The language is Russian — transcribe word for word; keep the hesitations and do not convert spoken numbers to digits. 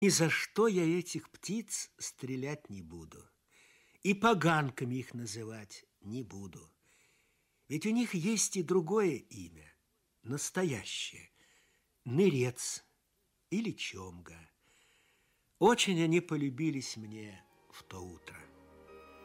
Ни за что я этих птиц стрелять не буду. И поганками их называть не буду. Ведь у них есть и другое имя, настоящее. Нырец или чомга. Очень они полюбились мне в то утро.